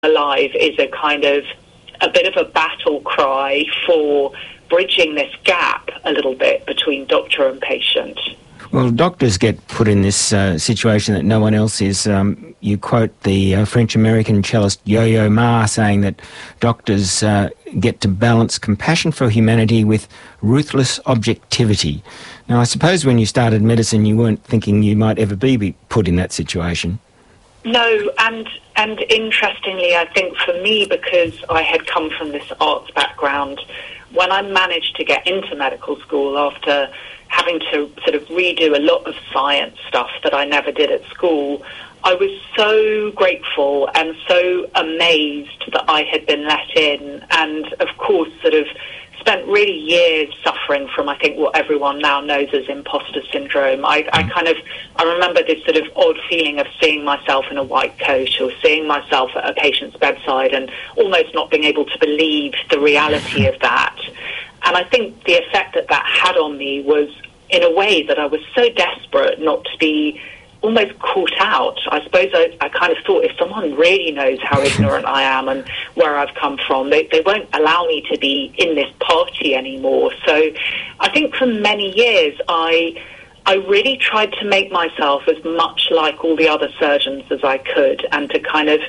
Alive is a kind of a bit of a battle cry for bridging this gap a little bit between doctor and patient. Well, doctors get put in this situation that no one else is. You quote the French-American cellist Yo-Yo Ma saying that doctors get to balance compassion for humanity with ruthless objectivity. Now, I suppose when you started medicine you weren't thinking you might ever be put in that situation. No, and interestingly, I think for me, because I had come from this arts background, when I managed to get into medical school after having to sort of redo a lot of science stuff that I never did at school, I was so grateful and so amazed that I had been let in, and of course sort of spent really years suffering from, I think, what everyone now knows as imposter syndrome. I remember this sort of odd feeling of seeing myself in a white coat or seeing myself at a patient's bedside and almost not being able to believe the reality of that. And I think the effect that that had on me was, in a way, that I was so desperate not to be almost caught out. I suppose I kind of thought, if someone really knows how ignorant I am and where I've come from, they won't allow me to be in this party anymore. So I think for many years I really tried to make myself as much like all the other surgeons as I could, and to kind of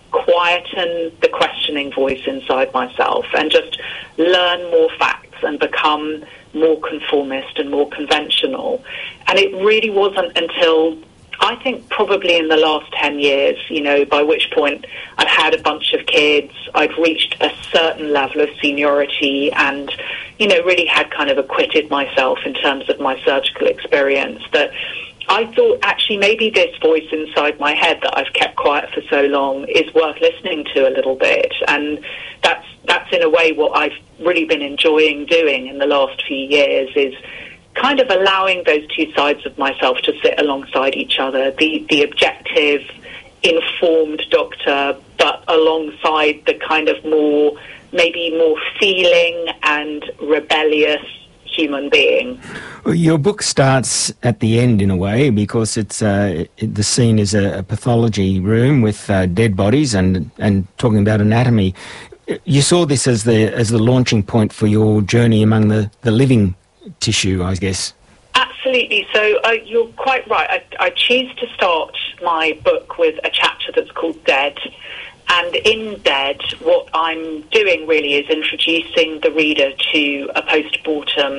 quieten the questioning voice inside myself and just learn more facts and become more conformist and more conventional. And it really wasn't until, I think, probably in the last 10 years, you know, by which point I'd had a bunch of kids, I'd reached a certain level of seniority and, you know, really had kind of acquitted myself in terms of my surgical experience, that I thought, actually, maybe this voice inside my head that I've kept quiet for so long is worth listening to a little bit. And that's in a way what I've really been enjoying doing in the last few years, is kind of allowing those two sides of myself to sit alongside each other, the objective, informed doctor, but alongside the kind of more, maybe more feeling and rebellious human being. Well, your book starts at the end in a way, because it's the scene is a pathology room with dead bodies and talking about anatomy. You saw this as the launching point for your journey among the living tissue, I guess. Absolutely. So you're quite right. I choose to start my book with a chapter that's called Dead. And in Dead, what I'm doing really is introducing the reader to a post-mortem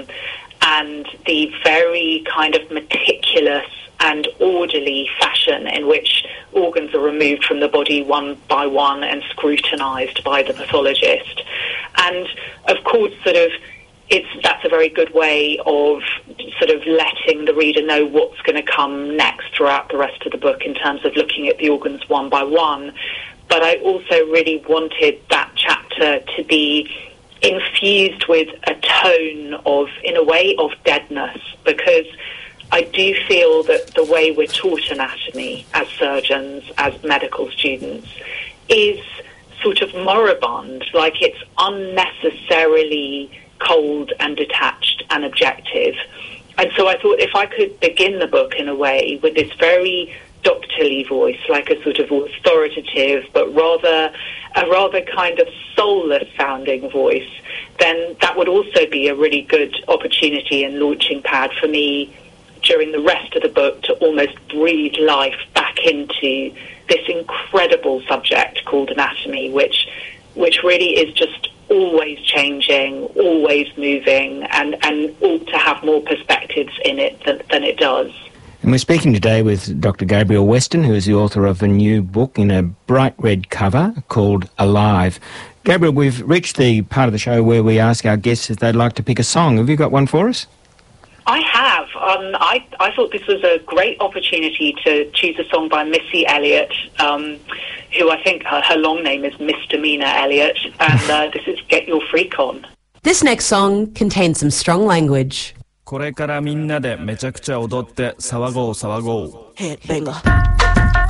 and the very kind of meticulous and orderly fashion in which organs are removed from the body one by one and scrutinised by the pathologist. And of course, that's a very good way of sort of letting the reader know what's going to come next throughout the rest of the book in terms of looking at the organs one by one. But I also really wanted that chapter to be infused with a tone of, in a way, of deadness, because I do feel that the way we're taught anatomy as surgeons, as medical students, is sort of moribund, like it's unnecessarily cold and detached and objective. And so I thought if I could begin the book in a way with this very doctorly voice, like a sort of authoritative but a rather kind of soulless sounding voice, then that would also be a really good opportunity and launching pad for me during the rest of the book to almost breathe life back into this incredible subject called anatomy, which really is just always changing, always moving, and ought to have more perspectives in it than it does. And we're speaking today with Dr. Gabrielle Weston, who is the author of a new book in a bright red cover called Alive. Gabrielle, we've reached the part of the show where we ask our guests if they'd like to pick a song. Have you got one for us? I have. I thought this was a great opportunity to choose a song by Missy Elliott, who I think her long name is Misdemeanor Elliott, and this is Get Your Freak On. This next song contains some strong language. これからみんなでめちゃくちゃ踊って騒ごう騒ごう。 Headbanger.